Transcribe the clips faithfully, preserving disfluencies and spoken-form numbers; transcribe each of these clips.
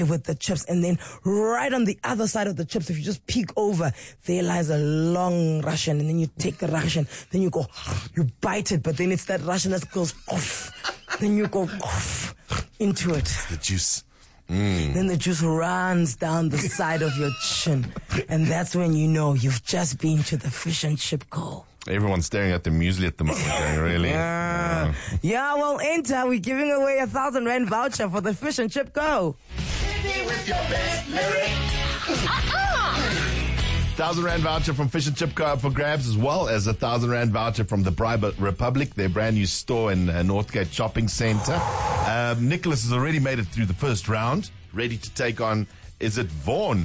with the chips, and then right on the other side of the chips, if you just peek over, there lies a long Russian, and then you take the Russian, then you go, you bite it, but then it's that Russian that goes off, then you go off into it. The juice. Mm. Then the juice runs down the side of your chin, and that's when you know you've just been to the fish and chip co. Everyone's staring at the muesli at the moment, going, really? Yeah. Yeah. Yeah, well, enter. We're giving away a thousand rand voucher for the fish and chip co. With your best lyric. Thousand rand voucher from Fish and Chip Co for grabs, as well as a thousand rand voucher from the Bribe Republic, their brand new store in uh, Northgate Shopping Centre. Um, Nicholas has already made it through the first round, ready to take on, is it Vaughan?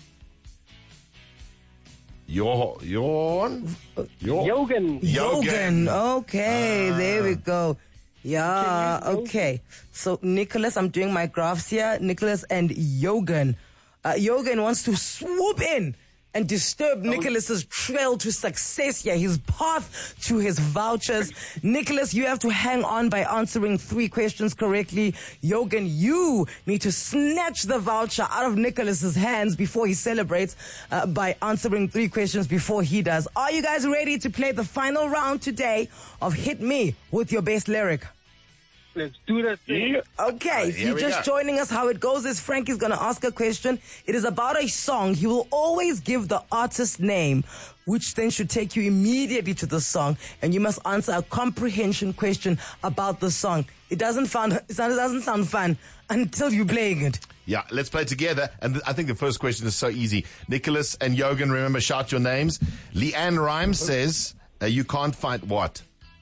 Your, your, your, Yogan. Yogan. Okay, Ah. there we go. Yeah, okay. So, Nicholas, I'm doing my graphs here. Nicholas and Yogan. Uh, Yogan wants to swoop in and disturb Nicholas's trail to success here, his path to his vouchers. Nicholas, you have to hang on by answering three questions correctly. Yogan, you need to snatch the voucher out of Nicholas's hands before he celebrates uh, by answering three questions before he does. Are you guys ready to play the final round today of Hit Me with Your Best Lyric? Let's do this thing. Okay, if Here you're we just go. joining us, how it goes is Frank is going to ask a question. It is about a song. He will always give the artist's name, which then should take you immediately to the song, and you must answer a comprehension question about the song. It doesn't sound, it doesn't sound fun until you're playing it. Yeah, let's play together. And th- I think the first question is so easy. Nicholas and Yogan, remember, shout your names. Leanne Rhymes says, uh, you can't fight what?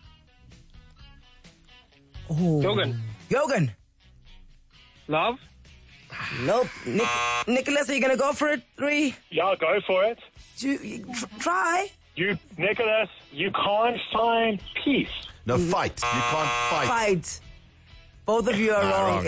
Yogan. Yogan. Love. Nope. Nic- Nicholas, are you going to go for it? Three, Yeah, go for it. two, tr- try. You, Nicholas, you can't find peace. No, fight. You can't fight. Fight. Both of you are Nah, wrong. wrong.